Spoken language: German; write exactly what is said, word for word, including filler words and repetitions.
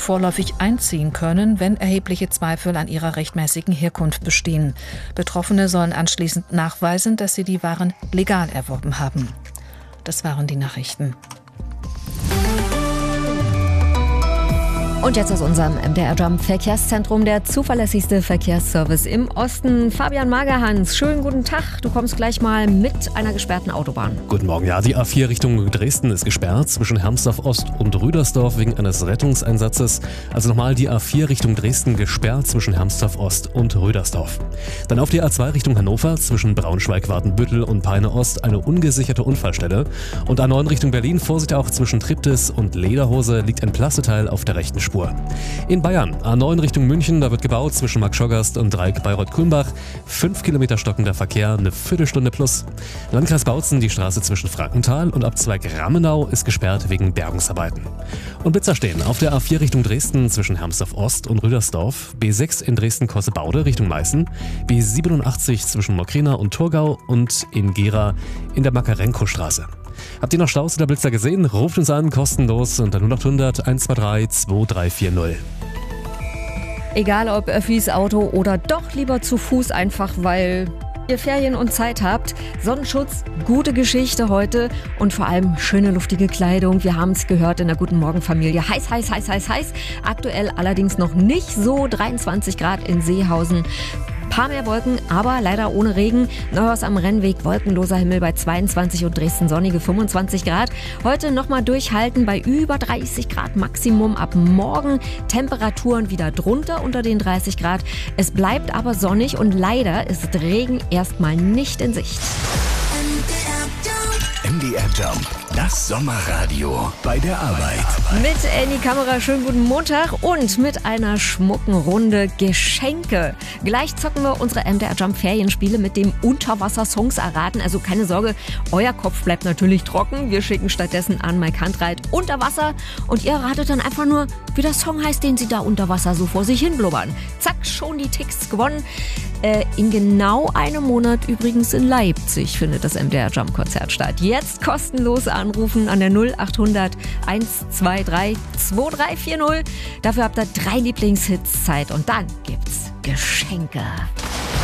vorläufig einziehen können, wenn erhebliche Zweifel an ihrer rechtmäßigen Herkunft bestehen. Betroffene sollen anschließend nachweisen, dass sie die Waren legal erworben haben. Das waren die Nachrichten. Und jetzt aus unserem M D R Jump Verkehrszentrum, der zuverlässigste Verkehrsservice im Osten. Fabian Magerhans, schönen guten Tag. Du kommst gleich mal mit einer gesperrten Autobahn. Guten Morgen. Ja, die A vier Richtung Dresden ist gesperrt zwischen Hermsdorf Ost und Rüdersdorf wegen eines Rettungseinsatzes. Also nochmal die A vier Richtung Dresden gesperrt zwischen Hermsdorf Ost und Rüdersdorf. Dann auf die A zwei Richtung Hannover zwischen Braunschweig-Wadenbüttel und Peine Ost eine ungesicherte Unfallstelle. Und A neun Richtung Berlin, Vorsicht auch zwischen Triptis und Lederhose, liegt ein Plasteteil auf der rechten Spur. In Bayern, A neun Richtung München, da wird gebaut zwischen Marktschoggerst und Dreieck Bayreuth-Kulmbach. Fünf Kilometer stockender Verkehr, eine Viertelstunde plus. Landkreis Bautzen, die Straße zwischen Frankenthal und Abzweig Rammenau ist gesperrt wegen Bergungsarbeiten. Und Blitzer stehen auf der A vier Richtung Dresden zwischen Hermsdorf Ost und Rüdersdorf, B sechs in Dresden-Kossebaude Richtung Meißen, B siebenundachtzig zwischen Mokrina und Thurgau und in Gera in der Makarenko-Straße. Habt ihr noch Staus oder Blitzer gesehen? Ruft uns an, kostenlos unter null acht hundert eins zwei drei zwei drei vier null. Egal ob Öffis, Auto oder doch lieber zu Fuß, einfach weil ihr Ferien und Zeit habt. Sonnenschutz, gute Geschichte heute und vor allem schöne luftige Kleidung. Wir haben es gehört in der Guten Morgen Familie. Heiß, heiß, heiß, heiß, heiß. Aktuell allerdings noch nicht so, dreiundzwanzig Grad in Seehausen. Paar mehr Wolken, aber leider ohne Regen. Neuhaus am Rennweg, wolkenloser Himmel bei zweiundzwanzig und Dresden sonnige fünfundzwanzig Grad. Heute nochmal durchhalten bei über dreißig Grad Maximum. Ab morgen Temperaturen wieder drunter unter den dreißig Grad. Es bleibt aber sonnig und leider ist Regen erstmal nicht in Sicht. M D R Jump, das Sommerradio bei der Arbeit. Mit Annie Kamera, schönen guten Montag und mit einer schmucken Runde Geschenke. Gleich zocken wir unsere M D R Jump Ferienspiele mit dem Unterwasser-Songs erraten. Also keine Sorge, euer Kopf bleibt natürlich trocken. Wir schicken stattdessen an Mike Handreit unter Wasser und ihr ratet dann einfach nur, wie der Song heißt, den sie da unter Wasser so vor sich hin blubbern. Zack, schon die Ticks gewonnen. Äh, in genau einem Monat übrigens in Leipzig findet das M D R Jump Konzert statt. Jetzt kostenlos anrufen an der null acht hundert eins zwei drei zwei drei vier null. Dafür habt ihr drei Lieblingshits Zeit und dann gibt's Geschenke.